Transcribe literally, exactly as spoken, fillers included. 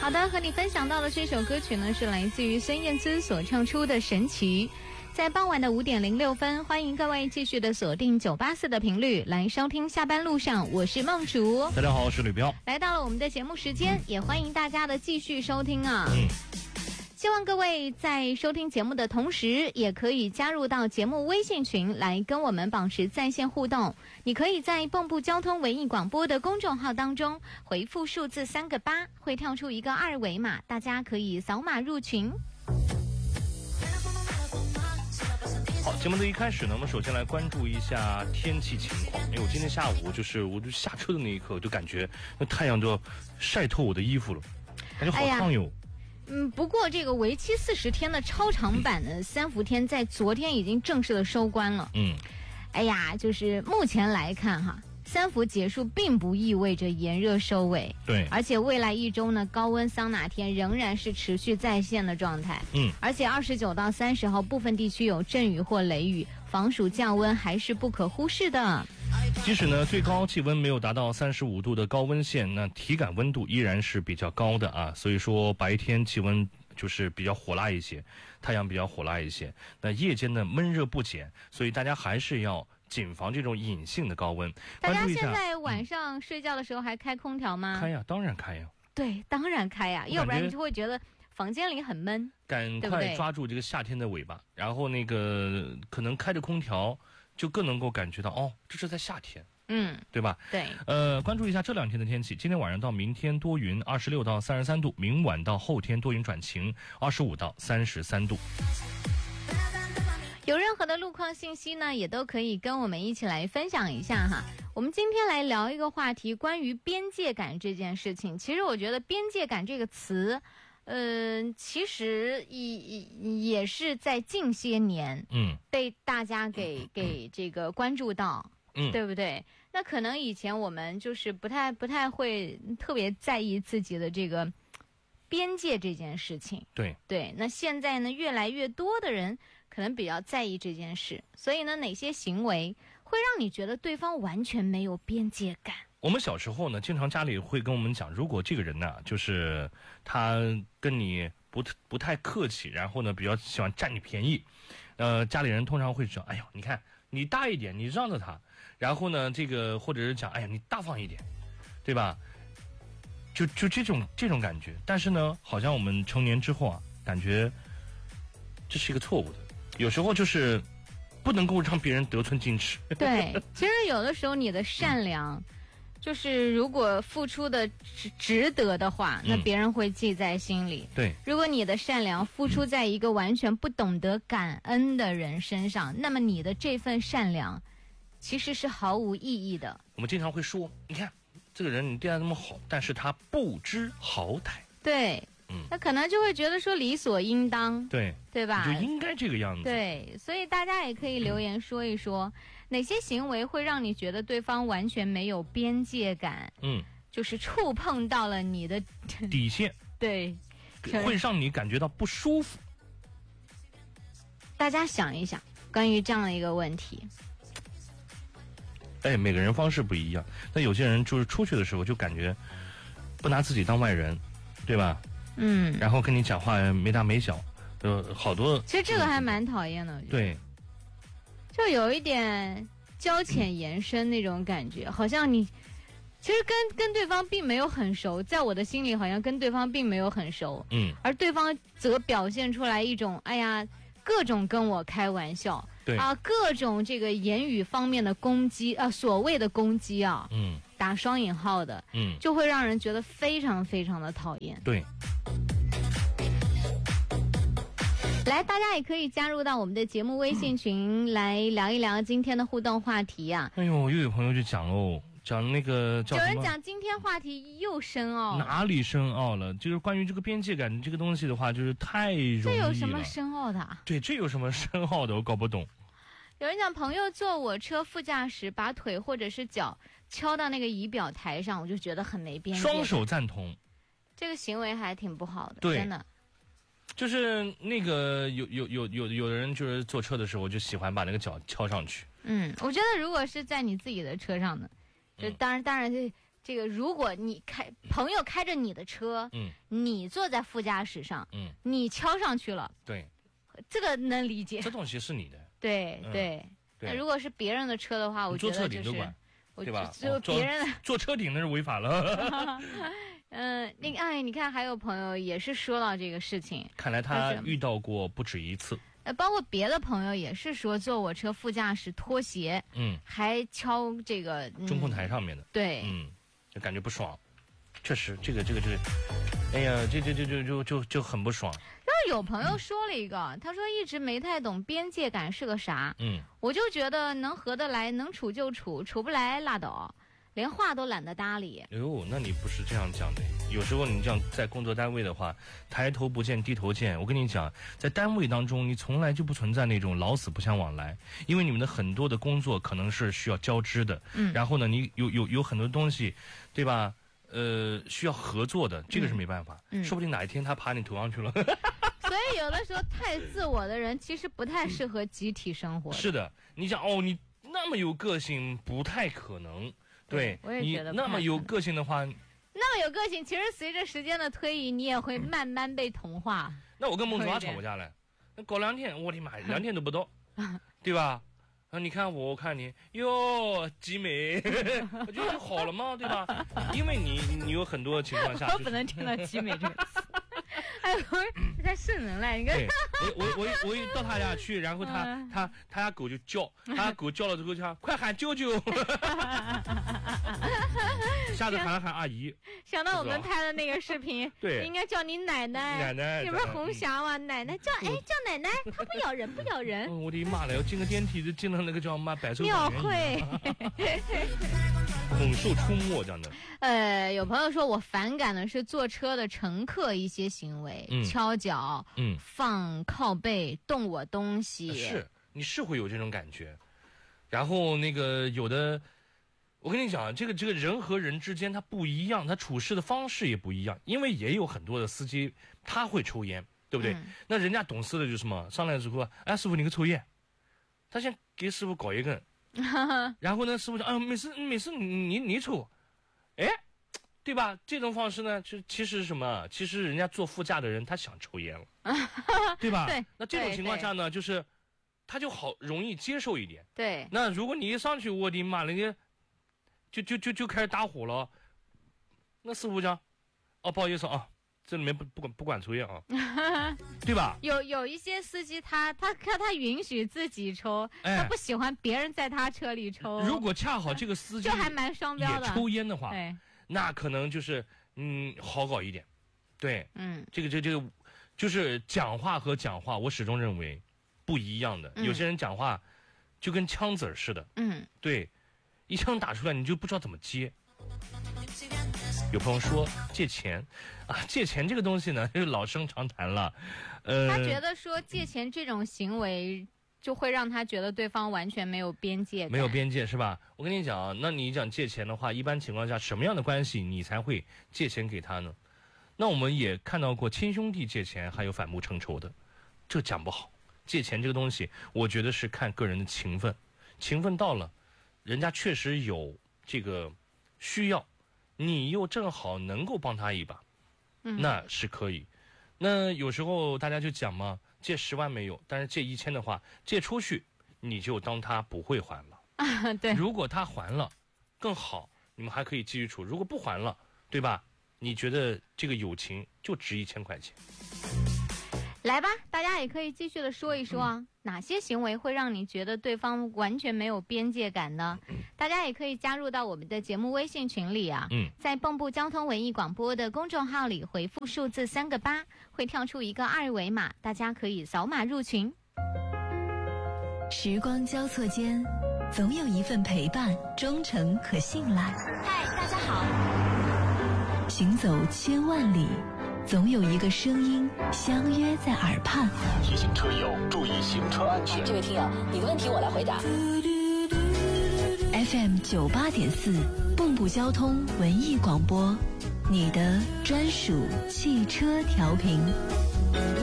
好的，和你分享到的这首歌曲呢，是来自于孙燕姿所唱出的《神奇》。在傍晚的五点零六分，欢迎各位继续的锁定九八四的频率来收听下班路上，我是梦竹。 大家好，我是吕彪。 来到了我们的节目时间，嗯、也欢迎大家的继续收听啊。 嗯。 希望各位在收听节目的同时，也可以加入到节目微信群来跟我们保持在线互动。你可以在蚌埠交通文艺广播的公众号当中回复数字三个八，会跳出一个二维码，大家可以扫码入群。 好，节目的一开始呢，我们首先来关注一下天气情况。因为我今天下午就是我就下车的那一刻，我就感觉那太阳都要晒透我的衣服了，感觉好烫哟。哎嗯，不过这个为期四十天的超长版的三伏天，在昨天已经正式的收官了。嗯，哎呀，就是目前来看哈，三伏结束并不意味着炎热收尾。 对， 而且未来一周呢，高温桑拿天仍然是持续在线的状态。嗯，而且二十九到三十号部分地区有阵雨或雷雨，防暑降温还是不可忽视的。 即使呢最高气温没有达到三十五度的高温线，那体感温度依然是比较高的啊。所以说白天气温就是比较火辣一些，太阳比较火辣一些。那夜间呢闷热不减，所以大家还是要谨防这种隐性的高温。 大家现在晚上睡觉的时候还开空调吗？ 嗯、开呀，当然开呀。 对，当然开呀，要不然你就会觉得房间里很闷。 赶快抓住这个夏天的尾巴，然后那个可能开着空调。就更能够感觉到哦，这是在夏天， 嗯， 对吧？ 对。 呃，关注一下这两天的天气。今天晚上到明天多云，二十六到三十三度；明晚到后天多云转晴，二十五到三十三度。 有任何的路况信息呢，也都可以跟我们一起来分享一下哈。我们今天来聊一个话题，关于边界感这件事情。其实我觉得边界感这个词。嗯、呃，其实也也是在近些年，嗯，被大家给、嗯、给这个关注到，嗯，对不对？那可能以前我们就是不太不太会特别在意自己的这个边界这件事情， 对对。那现在呢，越来越多的人可能比较在意这件事，所以呢，哪些行为会让你觉得对方完全没有边界感？ 我们小时候呢，经常家里会跟我们讲，如果这个人呢，就是他跟你不不太客气，然后呢比较喜欢占你便宜，呃，家里人通常会说，哎呦，你看你大一点，你让着他，然后呢，这个或者是讲，哎呀，你大方一点，对吧？就就这种这种感觉。但是呢，好像我们成年之后啊，感觉这是一个错误的，有时候就是不能够让别人得寸进尺。 对，其实有的时候你的善良。嗯就是如果付出的值值得的话，那别人会记在心里。 嗯、对， 如果你的善良付出在一个完全不懂得感恩的人身上，那么你的这份善良其实是毫无意义的。 我们经常会说，你看这个人你对他那么好，但是他不知好歹。 对，嗯，他可能就会觉得说理所应当。 对， 对吧？ 就应该这个样子。 对，所以大家也可以留言说一说。嗯，哪些行为会让你觉得对方完全没有边界感？嗯，就是触碰到了你的底线， 对， 会让你感觉到不舒服。 大家想一想，关于这样的一个问题。 哎，每个人方式不一样。那有些人就是出去的时候就感觉不拿自己当外人，对吧？嗯。然后跟你讲话没大没小，呃，好多。 其实这个还蛮讨厌的。 对。 就有一点交浅言深那种感觉，好像你其实跟跟对方并没有很熟，在我的心里好像跟对方并没有很熟，嗯，而对方则表现出来一种哎呀各种跟我开玩笑， 对啊各种这个言语方面的攻击啊，所谓的攻击啊，嗯，打双引号的，嗯，就会让人觉得非常非常的讨厌。 对。 来，大家也可以加入到我们的节目微信群、嗯、来聊一聊今天的互动话题啊。 哎呦，又有朋友就讲喽，讲那个叫有人讲今天话题又深奥， 哪里深奥了？就是关于这个边界感这个东西的话，就是太容易了。 这有什么深奥的、啊？ 对，这有什么深奥的？我搞不懂。 有人讲朋友坐我车副驾驶，把腿或者是脚敲到那个仪表台上，我就觉得很没边界。 双手赞同， 这个行为还挺不好的， 对， 真的。 就是那个有有有有有的人就是坐车的时候就喜欢把那个脚敲上去。 嗯，我觉得如果是在你自己的车上呢，就当然、嗯、当然这个如果你开朋友开着你的车， 嗯， 你坐在副驾驶上， 嗯， 你敲上去了， 对， 这个能理解。 这东西是你的， 对、 嗯、 对。 对。 那如果是别人的车的话，我觉得就是， 对吧？ 就别人的、 哦、坐车顶那是违法了。 嗯、呃，那哎，你看还有朋友也是说到这个事情， 看来他遇到过不止一次。 呃，包括别的朋友也是说坐我车副驾驶脱鞋， 嗯， 还敲这个、嗯、 中控台上面的， 对， 嗯，就感觉不爽。确实，这个这个这个，哎呀，这这这就就就就很不爽。 但是有朋友说了一个，嗯、他说一直没太懂边界感是个啥。 嗯， 我就觉得能合得来，能处就处，处不来拉倒，连话都懒得搭理。 哎呦，那你不是这样讲的。有时候你这样在工作单位的话，抬头不见低头见。我跟你讲，在单位当中，你从来就不存在那种老死不相往来，因为你们的很多的工作可能是需要交织的。 嗯， 然后呢，你有有有很多东西，对吧？呃，需要合作的，这个是没办法。嗯，说不定哪一天他爬你头上去了。 所以有的时候太自我的人，其实不太适合集体生活。 是的，你讲哦，你那么有个性，不太可能。对， 我也觉得你那么有个性的话， 那么有个性，其实随着时间的推移，你也会慢慢被同化。 嗯、那我跟孟子华吵过架了，那搞两天，我的妈，两天都不到，对吧？啊，你看我，我看你，哟，集美，我觉得就好了嘛，对吧？因为你你有很多情况下、就是， 我不能听到集美这个词。哎呦，太圣人了！你看， 我我我我一到他家去，然后他、嗯、他他家狗就叫，他家狗叫了之后就快喊舅舅，下次喊了喊阿姨。 想到我们拍的那个视频， 对， 应该叫你奶奶。 奶奶， 你不是红霞吗？嗯、奶奶叫，哎，叫奶奶，它不咬人，不咬人。 嗯、我的妈了，要进个电梯就进了那个叫妈百兽庙会。 猛兽出没这样的。 呃，有朋友说我反感的是坐车的乘客一些行为， 嗯、 敲脚， 嗯， 放靠背，动我东西。 是，你是会有这种感觉。然后那个有的，我跟你讲，这个这个人和人之间他不一样，他处事的方式也不一样。因为也有很多的司机他会抽烟，对不对？嗯、那人家懂事的就是什么？上来之后，哎，师傅你个抽烟，他先给师傅搞一根，然后呢，师傅讲，啊，没事没事，你你你抽，哎。对吧？这种方式呢，就其实是什么？其实人家坐副驾的人他想抽烟了，对吧？ 对。 那这种情况下呢，就是他就好容易接受一点。 对。 那如果你一上去，我的妈，人家就就就就开始打火了。那师傅讲，哦，不好意思啊，这里面不不管不管抽烟啊，对吧？ 有有一些司机他他他他允许自己抽， 哎、 他不喜欢别人在他车里抽。 如果恰好这个司机就还蛮双标的， 也抽烟的话。 对。 那可能就是嗯好搞一点，对， 嗯， 这个这个、这个就是讲话和讲话，我始终认为不一样的。嗯、有些人讲话就跟枪子儿似的， 嗯， 对，一枪打出来你就不知道怎么接。有朋友说借钱啊，借钱这个东西呢，就是老生常谈了。呃， 他觉得说借钱这种行为。就会让他觉得对方完全没有边界感， 没有边界是吧？我跟你讲啊，那你讲借钱的话，一般情况下什么样的关系你才会借钱给他呢？那我们也看到过亲兄弟借钱还有反目成仇的，这讲不好。借钱这个东西，我觉得是看个人的情分，情分到了，人家确实有这个需要，你又正好能够帮他一把， 嗯， 那是可以。那有时候大家就讲嘛。借十万没有，但是借一千的话，借出去你就当他不会还了。 啊，对。 如果他还了，更好，你们还可以继续处。如果不还了，对吧？你觉得这个友情就值一千块钱？ 来吧，大家也可以继续的说一说啊，嗯、哪些行为会让你觉得对方完全没有边界感呢？嗯、大家也可以加入到我们的节目微信群里啊， 嗯、 在蚌埠交通文艺广播的公众号里回复数字三个八，会跳出一个二维码，大家可以扫码入群。 时光交错间，总有一份陪伴忠诚可信赖。 嗨，大家好。 行走千万里，总有一个声音相约在耳畔。 提醒车友注意行车安全。 这位听友，你的问题我来回答。 F M 九八点四，蚌埠交通文艺广播，你的专属汽车调频。